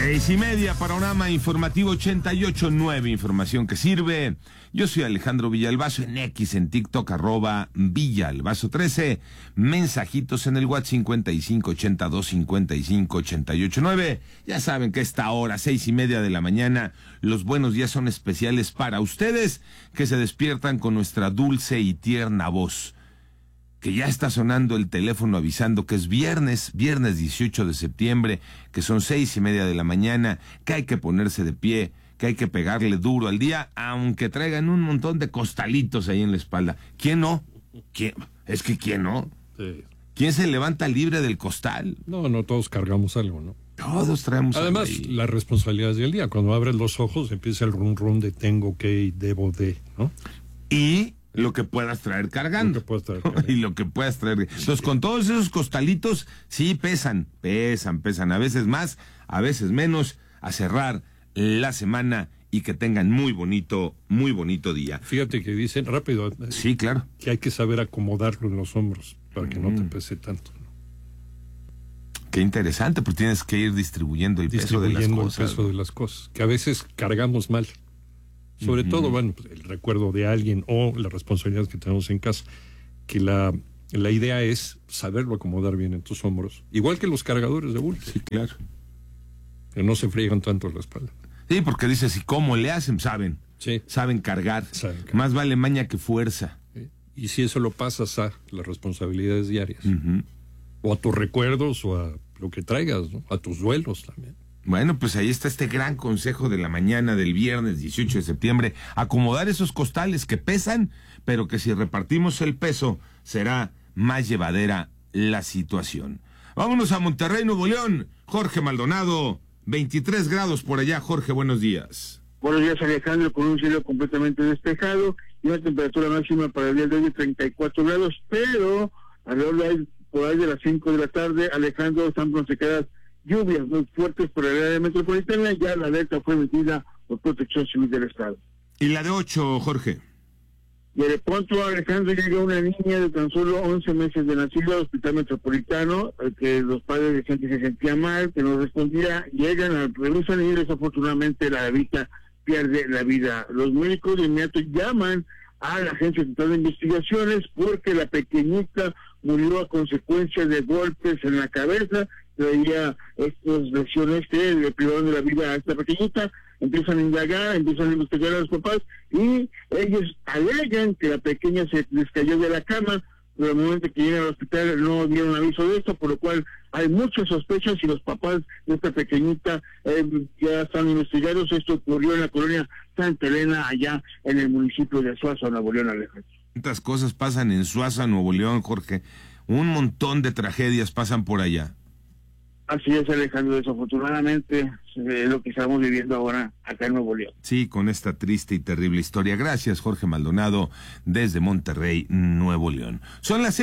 6:30, Panorama Informativo 88.9, información que sirve. Yo soy Alejandro Villalbazo, en X, en TikTok, @Villalbazo13, mensajitos en el WhatsApp 5582558889. Ya saben que a esta hora, 6:30 de la mañana, los buenos días son especiales para ustedes, que se despiertan con nuestra dulce y tierna voz. Que ya está sonando el teléfono avisando que es viernes 18 de septiembre, que son 6:30 de la mañana, que hay que ponerse de pie, que hay que pegarle duro al día, aunque traigan un montón de costalitos ahí en la espalda. ¿Quién no? ¿Quién? Es que ¿quién no? Sí. ¿Quién se levanta libre del costal? No, todos cargamos algo, ¿no? Todos traemos algo. Además, las responsabilidades del día. Cuando abres los ojos empieza el rum de tengo que y debo de, ¿no? Y lo que puedas traer cargando. Y lo que puedas traer. Entonces, con todos esos costalitos, sí pesan. A veces más, a veces menos, a cerrar la semana y que tengan muy bonito día. Fíjate que dicen rápido. Sí, claro. Que hay que saber acomodarlo en los hombros para que no te pese tanto, ¿no? Qué interesante, porque tienes que ir distribuyendo el peso de las cosas. Que a veces cargamos mal. Sobre todo, bueno, pues, el recuerdo de alguien o las responsabilidades que tenemos en casa, que la idea es saberlo acomodar bien en tus hombros, igual que los cargadores de bulto. Sí, claro. Que no se friegan tanto la espalda. Sí, porque dices, ¿y cómo le hacen? Saben. Sí. Saben cargar. Más vale maña que fuerza. Sí. Y si eso lo pasas a las responsabilidades diarias, o a tus recuerdos, o a lo que traigas, ¿no? A tus duelos también. Bueno, pues ahí está este gran consejo de la mañana del viernes 18 de septiembre. Acomodar esos costales que pesan, pero que si repartimos el peso, será más llevadera la situación. Vámonos a Monterrey, Nuevo León. Jorge Maldonado, 23 grados por allá. Jorge, buenos días. Buenos días, Alejandro, con un cielo completamente despejado y una temperatura máxima para el día de hoy de 34 grados, pero alrededor por ahí de las 5 de la tarde, Alejandro, están pronosticadas lluvias muy fuertes por el área metropolitana. Ya la alerta fue emitida por Protección Civil del Estado. ¿Y la de 8, Jorge? Y de pronto, Alejandro, llega una niña de tan solo 11 meses de nacida al Hospital Metropolitano, que los padres decían que se sentía mal, que no respondía, llegan, revisan y desafortunadamente la bebita pierde la vida. Los médicos de inmediato llaman a la Agencia Central de Investigaciones porque la pequeñita murió a consecuencia de golpes en la cabeza. Traía estas lesiones que le privaron de la vida a esta pequeñita. Empiezan a indagar, empiezan a investigar a los papás y ellos alegan que la pequeña se les cayó de la cama, pero al momento que llegan al hospital no dieron aviso de esto, por lo cual hay muchas sospechas y los papás de esta pequeñita ya están investigados. Esto ocurrió en la colonia Santa Elena, allá en el municipio de Suaza, Nuevo León, Alejandro. ¿Cuántas cosas pasan en Suaza, Nuevo León, Jorge? Un montón de tragedias pasan por allá. Así es, Alejandro, desafortunadamente lo que estamos viviendo ahora acá en Nuevo León. Sí, con esta triste y terrible historia. Gracias, Jorge Maldonado, desde Monterrey, Nuevo León. Son las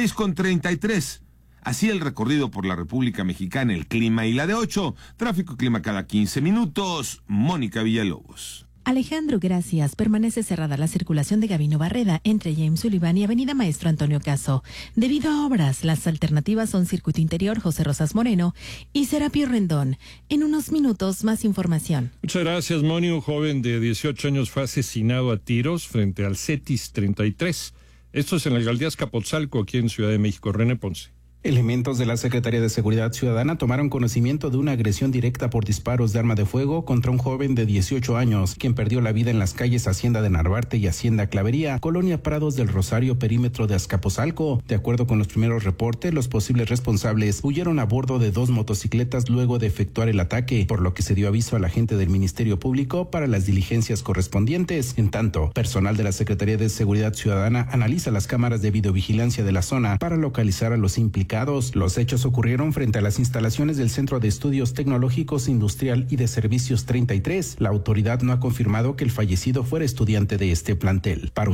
6:33. Así el recorrido por la República Mexicana, el clima y la de 8. Tráfico y clima cada 15 minutos. Mónica Villalobos. Alejandro, gracias. Permanece cerrada la circulación de Gabino Barreda entre James Sullivan y Avenida Maestro Antonio Caso. Debido a obras, las alternativas son Circuito Interior José Rosas Moreno y Serapio Rendón. En unos minutos, más información. Muchas gracias, Moni. Un joven de 18 años fue asesinado a tiros frente al CETIS 33. Esto es en la alcaldía Azcapotzalco, aquí en Ciudad de México. René Ponce. Elementos de la Secretaría de Seguridad Ciudadana tomaron conocimiento de una agresión directa por disparos de arma de fuego contra un joven de 18 años, quien perdió la vida en las calles Hacienda de Narvarte y Hacienda Clavería, Colonia Prados del Rosario, perímetro de Azcapotzalco. De acuerdo con los primeros reportes, los posibles responsables huyeron a bordo de 2 motocicletas luego de efectuar el ataque, por lo que se dio aviso a la gente del Ministerio Público para las diligencias correspondientes. En tanto, personal de la Secretaría de Seguridad Ciudadana analiza las cámaras de videovigilancia de la zona para localizar a los implicados. Los hechos ocurrieron frente a las instalaciones del Centro de Estudios Tecnológicos Industrial y de Servicios 33. La autoridad no ha confirmado que el fallecido fuera estudiante de este plantel. Para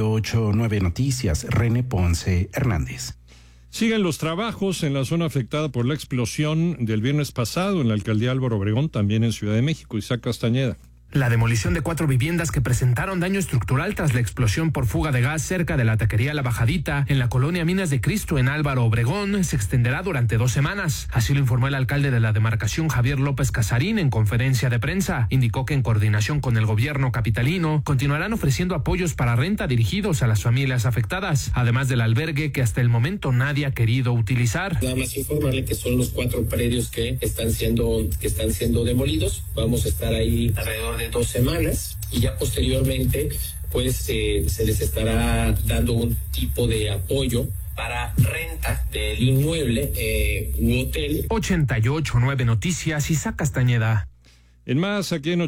88.9 Noticias, René Ponce Hernández. Siguen los trabajos en la zona afectada por la explosión del viernes pasado en la alcaldía Álvaro Obregón, también en Ciudad de México. Isaac Castañeda. La demolición de 4 viviendas que presentaron daño estructural tras la explosión por fuga de gas cerca de la taquería La Bajadita en la colonia Minas de Cristo en Álvaro Obregón se extenderá durante 2 semanas. Así lo informó el alcalde de la demarcación, Javier López Casarín, en conferencia de prensa. Indicó que en coordinación con el gobierno capitalino continuarán ofreciendo apoyos para renta dirigidos a las familias afectadas, además del albergue que hasta el momento nadie ha querido utilizar. Nada más informarle que son los 4 predios que están siendo demolidos. Vamos a estar ahí alrededor de 2 semanas y ya posteriormente pues se les estará dando un tipo de apoyo para renta del inmueble u hotel. 88.9 Noticias, Isaac Castañeda. En más, aquí en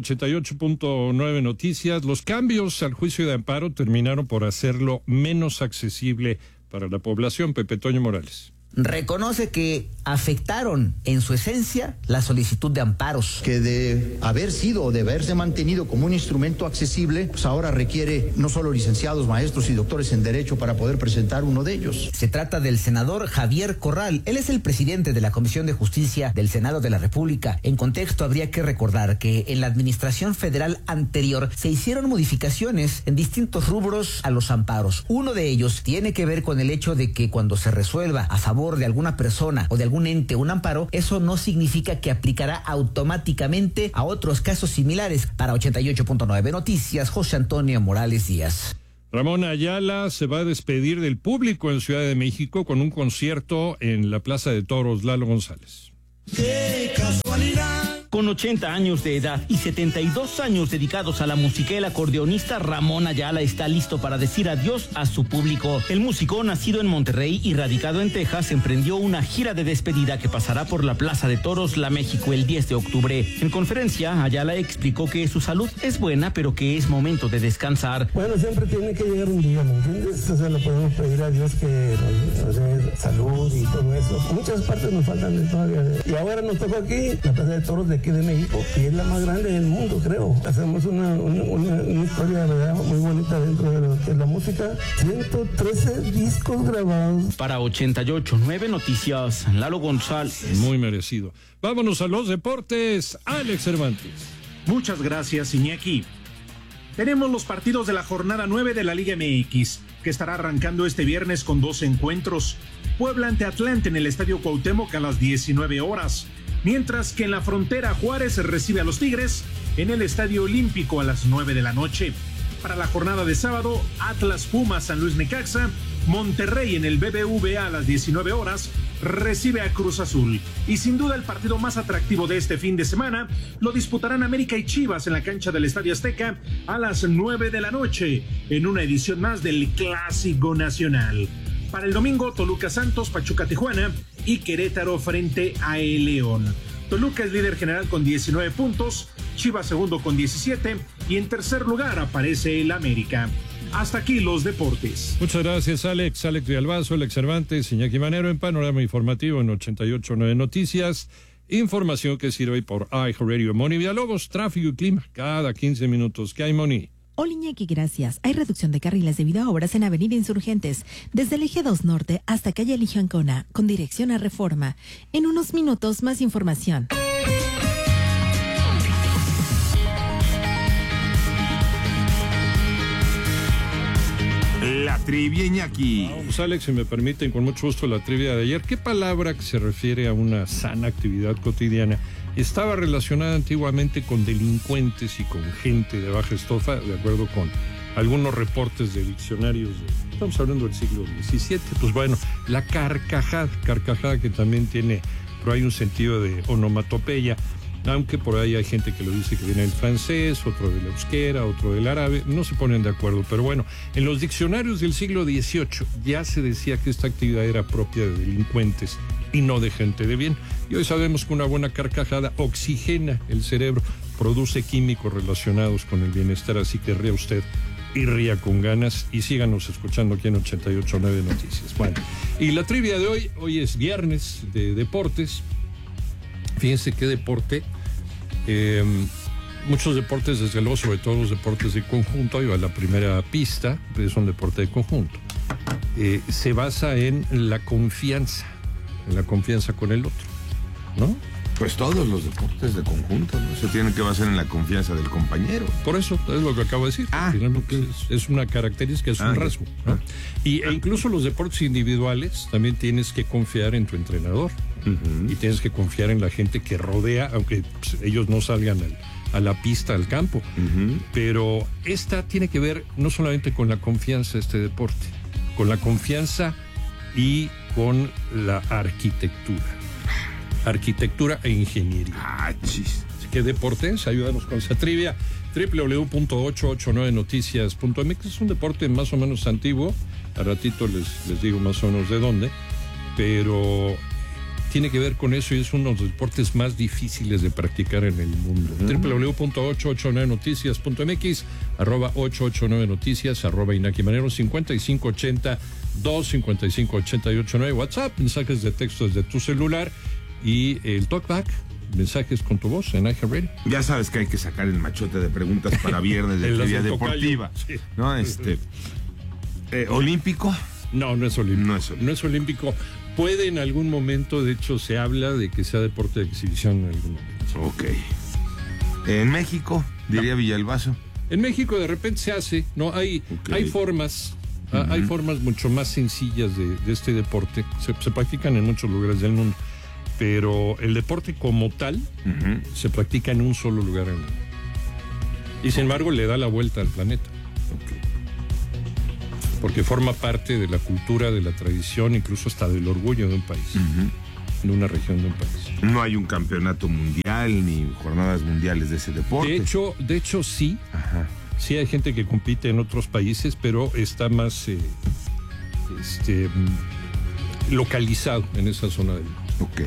88.9 Noticias, los cambios al juicio de amparo terminaron por hacerlo menos accesible para la población. Pepe Toño Morales. Reconoce que afectaron en su esencia la solicitud de amparos. Que de haber sido o de haberse mantenido como un instrumento accesible, pues ahora requiere no solo licenciados, maestros y doctores en Derecho para poder presentar uno de ellos. Se trata del senador Javier Corral. Él es el presidente de la Comisión de Justicia del Senado de la República. En contexto, habría que recordar que en la administración federal anterior se hicieron modificaciones en distintos rubros a los amparos. Uno de ellos tiene que ver con el hecho de que cuando se resuelva a favor de alguna persona o de algún ente un amparo, eso no significa que aplicará automáticamente a otros casos similares. Para 88.9 Noticias, José Antonio Morales Díaz. Ramón Ayala se va a despedir del público en Ciudad de México con un concierto en la Plaza de Toros. Lalo González. ¡Qué casualidad! Con 80 años de edad y 72 años dedicados a la música, el acordeonista Ramón Ayala está listo para decir adiós a su público. El músico, nacido en Monterrey y radicado en Texas, emprendió una gira de despedida que pasará por la Plaza de Toros, La México, el 10 de octubre. En conferencia, Ayala explicó que su salud es buena, pero que es momento de descansar. Bueno, siempre tiene que llegar un día, ¿me entiendes? O sea, le podemos pedir a Dios que nos dé salud y todo eso. Muchas partes nos faltan todavía. Y ahora nos tocó aquí, la Plaza de Toros de aquí de México, que es la más grande del mundo, creo. Hacemos una historia, de verdad, muy bonita dentro de la música. 113 discos grabados. Para 88.9 Noticias, Lalo González. Muy merecido. Vámonos a los deportes. Alex Cervantes. Muchas gracias, Iñaki. Tenemos los partidos de la jornada 9 de la Liga MX, que estará arrancando este viernes con 2 encuentros. Puebla ante Atlante en el Estadio Cuauhtémoc a las 19 horas. Mientras que en la frontera Juárez recibe a los Tigres en el Estadio Olímpico a las 9 de la noche. Para la jornada de sábado, Atlas Pumas San Luis Necaxa, Monterrey en el BBVA a las 19 horas recibe a Cruz Azul. Y sin duda el partido más atractivo de este fin de semana lo disputarán América y Chivas en la cancha del Estadio Azteca a las 9 de la noche en una edición más del Clásico Nacional. Para el domingo, Toluca Santos, Pachuca Tijuana y Querétaro frente a el León. Toluca es líder general con 19 puntos, Chivas segundo con 17 y en tercer lugar aparece el América. Hasta aquí los deportes. Muchas gracias, Alex. Alex Villalbazo, Alex Cervantes, Iñaki Manero en Panorama Informativo en 88.9 Noticias. Información que sirve por iHeartRadio. Moni Villalobos, tráfico y clima cada 15 minutos. ¿Qué hay, Moni? Hola, Iñaki, gracias. Hay reducción de carriles debido a obras en Avenida Insurgentes, desde el eje 2 Norte hasta calle Eligio Ancona, con dirección a Reforma. En unos minutos, más información. La trivia, Iñaki. Vamos, Alex, si me permiten, con mucho gusto la trivia de ayer. ¿Qué palabra que se refiere a una sana actividad cotidiana estaba relacionada antiguamente con delincuentes y con gente de baja estofa, de acuerdo con algunos reportes de diccionarios? Estamos hablando del siglo XVII. Pues bueno, la carcajada que también tiene, pero hay un sentido de onomatopeya, aunque por ahí hay gente que lo dice que viene del francés, otro del euskera, otro del árabe, no se ponen de acuerdo, pero bueno, en los diccionarios del siglo XVIII ya se decía que esta actividad era propia de delincuentes y no de gente de bien. Y hoy sabemos que una buena carcajada oxigena el cerebro, produce químicos relacionados con el bienestar, así que ría usted y ría con ganas y síganos escuchando aquí en 88.9 Noticias. Bueno, y la trivia de hoy es viernes de deportes. Fíjense qué deporte, muchos deportes, desde luego, sobre todo los deportes de conjunto, ahí va la primera pista, es un deporte de conjunto. Se basa en la confianza con el otro, ¿no? Pues todos los deportes de conjunto, ¿no? Se tienen que basar en la confianza del compañero. Por eso, es lo que acabo de decir. Finalmente es una característica, es un rasgo, ¿no? E incluso los deportes individuales también tienes que confiar en tu entrenador. Y tienes que confiar en la gente que rodea, aunque pues, ellos no salgan a la pista, al campo. Pero esta tiene que ver no solamente con la confianza, este deporte, con la confianza y con la arquitectura. Arquitectura e ingeniería. Así que deportes, ayúdanos con esa trivia. www.889noticias.mx. Es un deporte más o menos antiguo. A ratito les digo más o menos de dónde. Pero tiene que ver con eso y es uno de los deportes más difíciles de practicar en el mundo. www.889noticias.mx, @889noticias, @Inaki Manero, 5580-255-8889, WhatsApp, mensajes de texto desde tu celular y el talkback, mensajes con tu voz en iHeartRadio. Ya sabes que hay que sacar el machote de preguntas para viernes de trivia deportiva. Sí. ¿No? ¿Olímpico? No es olímpico. No es olímpico. Puede en algún momento, de hecho se habla de que sea deporte de exhibición en algún momento. Ok. ¿En México? Diría Villalbazo. En México de repente se hace, ¿no? Hay formas, hay formas mucho más sencillas de este deporte. Se practican en muchos lugares del mundo. Pero el deporte como tal se practica en un solo lugar en el mundo. Y sin embargo le da la vuelta al planeta. Porque forma parte de la cultura, de la tradición, incluso hasta del orgullo de un país, de una región de un país. No hay un campeonato mundial ni jornadas mundiales de ese deporte. De hecho sí. Sí hay gente que compite en otros países, pero está más localizado en esa zona del mundo. Ok.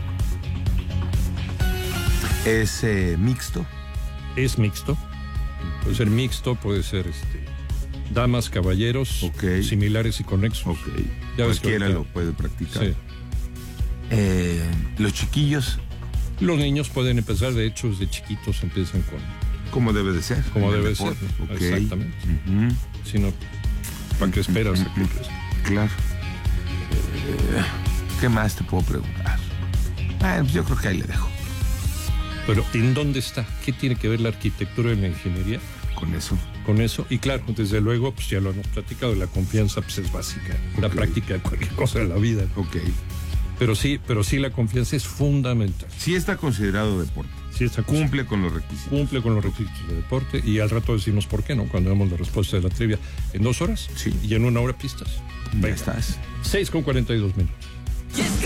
¿Es mixto? Es mixto. Puede ser mixto, puede ser damas, caballeros, similares y conexos. Cualquiera lo puede practicar. Sí. ¿Los chiquillos? Los niños pueden empezar, de hecho, desde chiquitos empiezan con... Como debe de ser. Como debe ser. Exactamente. Si no, ¿para qué esperas? Claro. ¿Qué más te puedo preguntar? Pues yo creo que ahí le dejo. Pero ¿en dónde está? ¿Qué tiene que ver la arquitectura y la ingeniería? Con eso. Y claro, desde luego, pues ya lo hemos platicado, la confianza pues es básica, la práctica de cualquier cosa de la vida. Pero sí, la confianza es fundamental. Sí está considerado deporte. Sí está Cumple con los requisitos. Cumple con los requisitos de deporte y al rato decimos por qué no, cuando damos la respuesta de la trivia. En 2 horas. Sí. Y en 1 hora pistas. Ya estás. 6:42 minutos.